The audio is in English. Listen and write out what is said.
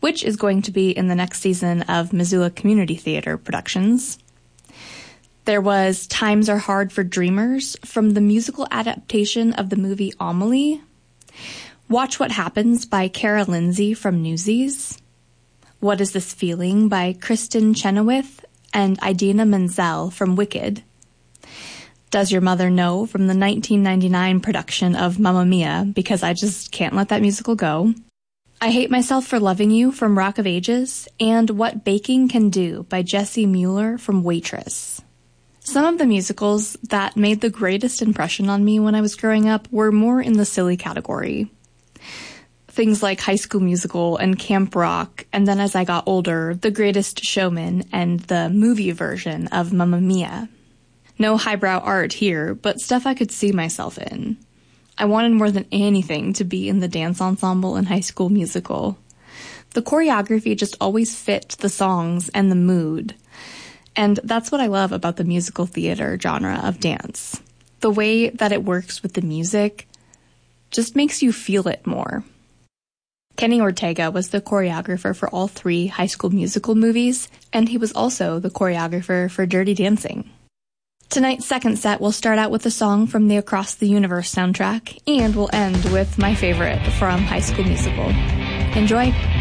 which is going to be in the next season of Missoula Community Theater productions. There was Times Are Hard for Dreamers from the musical adaptation of the movie Amelie. Watch What Happens by Kara Lindsay from Newsies. What Is This Feeling by Kristen Chenoweth and Idina Menzel from Wicked. Does Your Mother Know from the 1999 production of Mamma Mia, because I just can't let that musical go. I Hate Myself for Loving You from Rock of Ages, and What Baking Can Do by Jessie Mueller from Waitress. Some of the musicals that made the greatest impression on me when I was growing up were more in the silly category. Things like High School Musical and Camp Rock, and then as I got older, The Greatest Showman and the movie version of Mamma Mia. No highbrow art here, but stuff I could see myself in. I wanted more than anything to be in the dance ensemble in High School Musical. The choreography just always fit the songs and the mood. And that's what I love about the musical theater genre of dance. The way that it works with the music just makes you feel it more. Kenny Ortega was the choreographer for all 3 High School Musical movies, and he was also the choreographer for Dirty Dancing. Tonight's second set will start out with a song from the Across the Universe soundtrack, and will end with my favorite from High School Musical. Enjoy!